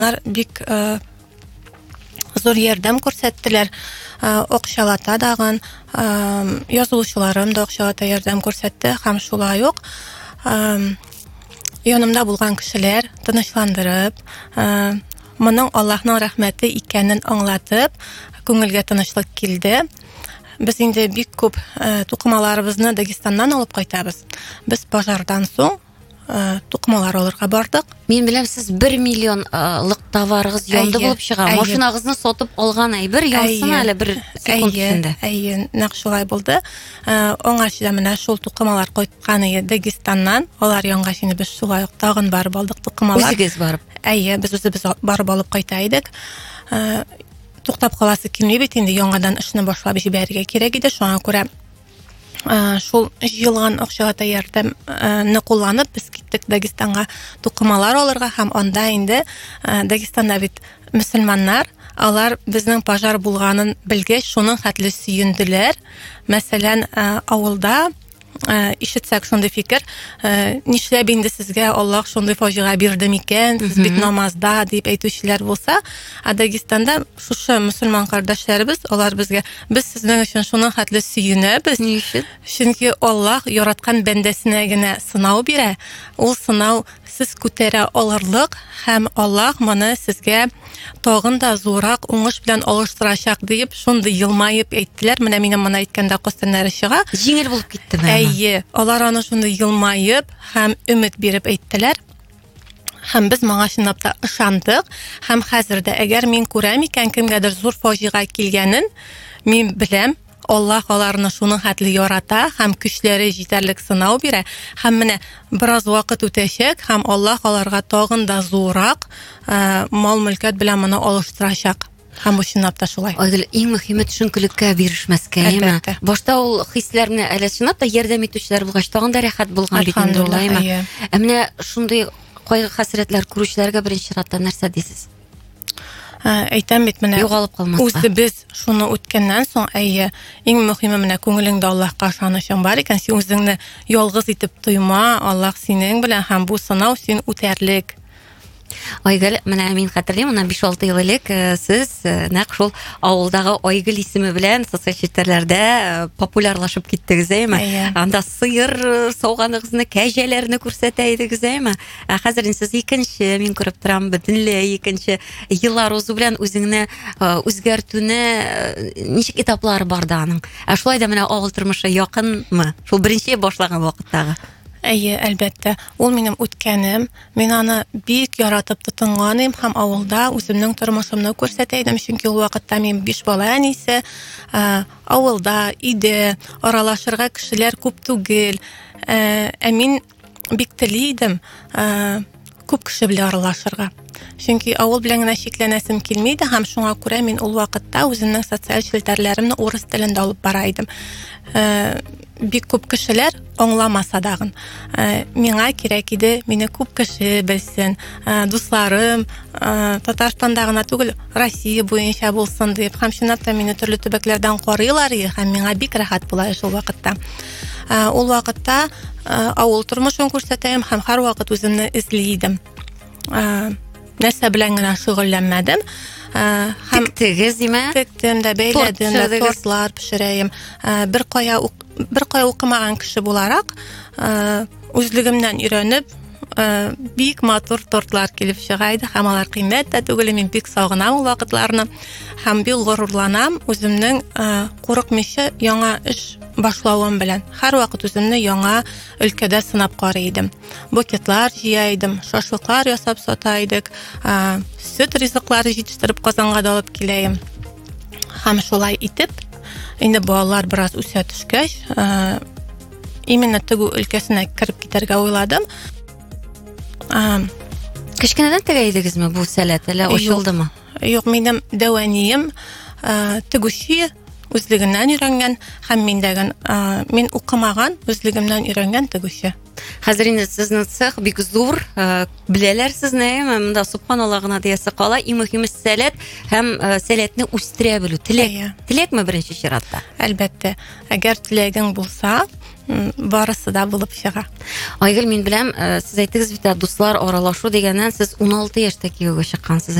бик зур ярдәм күрсәттеләр. Акчалата даган, язылучыларым да акчалата ярдәм күрсәтте һәм шулай ук янымда булган кешеләр тынычландырып, моның Аллаһның рәхмәте икәнен аңлатып, күңелгә тынычлык килде. Без инде бик күп тукымаларыбызны Дагестаннан алып кайтабыз. Без пожардан соң тукымалар алырга бардык. Мен беләм, сез 1 миллионлык товарыгыз янды булып чыга. Машинагызны сатып алган әйбер янсын әле бер секунд эчендә. Нәкъ шулай булды. Аңарчыда менә шул тукымалар кайткан иде Дагестаннан. Алар янгач инде без шулай ук тагын барып алдык тукымалар. Үзегез барып. Без үзебез барып алып кайта идек. Туктап каласы килми бит инде, яңадан эшне башлап җибәрергә кирәк иде. Шуңа күрә шул җыелган акчага ярдәмне кулланып без киттек Дагестанга тукымалар алырга һәм анда инде Дагестанда бит мөселманнар, алар безнең пожар булганын белгәч, шуның хәтле сөенделәр. Мәсәлән, авылда ишетсәк шундый фикер, нишләп инде сезгә Аллаһ шундый фаҗига бирде микән, сез бит намазда дип әйтүчеләр булса, Дагестанда шушы мөселман кардәшләребез, алар безгә, без сезнең өчен шуның хәтле сөенәбез. Ни өчен? Чөнки Аллаһ яраткан бәндәсенә генә сынау бирә. Ул сынау сез күтәрә алырлык һәм Аллаһ моны сезгә тагын да зурак уңыш белән алыштырачак дип шундый елмаеп әйттеләр. Менә минем моны әйткәндә костеннәре чыга. Җиңел булып киттеме? Алар аны шундый елмаеп һәм өмет биреп әйттеләр. Һәм без моңа чынлап та ышандык. Һәм хәзердә әгәр мин күрәм икән кемгәдер зур фаҗига килгәнен, мин беләм, Аллаһ аларны шуның хәтле ярата һәм көчләре җитәрлек сынау бирә. Һәм менә бераз вакыт үтәчәк һәм Аллаһ аларга тагын да зурак мал-мөлкәт белән моны алыштырачак. Һәм бу чынлап та шулай. Айгөл, иң мөһиме төшенкелеккә бирешмәскә, яме. Башта ул хисләрне әле чынлап та ярдәм итүчеләр булгач, тагын да рәхәт булган бит инде ул, яме. Менә шундый кайгы хәсрәтләр күрүчеләргә беренче чиратта нәрсә дисез? Әйтәм бит менә, үзебез шуны үткәннән соң, иң мөһиме менә күңелеңдә Аллаһка ышанычың бар икән, син үзеңне ялгыз итеп тойма, Аллаһ синең белән һәм бу сынау син үтәрлек. Айгөл, менә мин хәтерлим, моннан 5-6 ел элек сез нәкъ шул авылдагы Айгөл исеме белән социаль челтәрләрдә популярлашып киттегез, әйме? Анда сыер сауганыгызны, кәҗәләрне күрсәтә идегез, әйме? Хәзер сез икенче, мин күреп торам, бөтенләй икенче еллар узу белән үзеңне үзгәртүне ничек этаплары бар да аның? Шулай да менә авыл тормышы якынмы? Шул беренче башлаган вакыттагы. Әлбәттә, ул минем үткәнем. Мин аны бик яратып тотынганым һәм авылда үземнең тормышымны күрсәтә идем, чөнки ул вакытта мин 5 бала әнисе, авылда иде, аралашырга кешеләр күп түгел. Мин бик тели идем күп кеше белән аралашырга. Чөнки авыл белән генә шикләнәсем килми иде һәм шуңа күрә мин ул вакытта үземнең социаль челтәрләремне урыс телендә алып бара идем. Бик күп кешеләр аңламаса дагын. Миңа кирәк иде, мине күп кеше белсен, дусларым Татарстанда гына түгел, Россия буенча булсын дип, һәм чынлап та мине төрле төбәкләрдән карыйлар, һәм миңа бик рәхәт була шул вакытта. Ул вакытта авыл тормышын күрсәтәм һәм һәр вакыт үземне эзли идем. Нәрсә белән генә шөгыльләнмәдем. Тектегез, диме? Тектем дә, бәйләдем дә, тортлар пешерәем. Бер кая укымаган кеше буларак, үзлегемнән өйрәнеп, бик матур тортлар килеп чыга иде, һәм алар кыйммәт тә түгел, мин бик сагынам ул вакытларны. Һәм бик горурланам үземнең курыкмыйча яңа эш башлавым белән. Һәр вакыт үземне яңа өлкәдә сынап карый идем. Букетлар җыя идем, шашлыклар ясап сата идек, сөт ризыклары җитештереп Казанга да алып киләем. Һәм шулай итеп, инде балалар бераз үсә төшкәч, именно тегү өлкәсенә кирип китәргә уйладым. Кечкенәдән тегә идегезме бу сәләт, әле ошылдымы? Юк, минем дәванием тегүче үзлегеннән өйрәнгән, һәм мин укымаган, үзлегемнән өйрәнгән тегүче. Хәзер инде сезнең цех бик зур, беләләр сезне, монда субханалла гына диясе кала, иң мөһиме сәләт һәм сәләтне үстерә белү. Теләкме беренче чиратта? Әлбәттә, әгәр теләгең булса, барысы да булып чыга. Айгөл, мин беләм, сез әйттегез бит, дуслар аралашу дигәннән сез 16 яшьтә кияүгә чыккансыз.